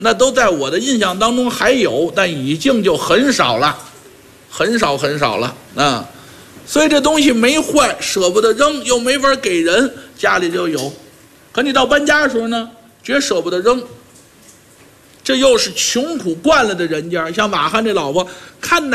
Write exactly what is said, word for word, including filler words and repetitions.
那都在我的印象当中还有，但已经就很少了，很少很少了啊。所以这东西没坏，舍不得扔，又没法给人，家里就有。可你到搬家的时候呢，绝舍不得扔。这又是穷苦惯了的人家，像马汉这老婆看哪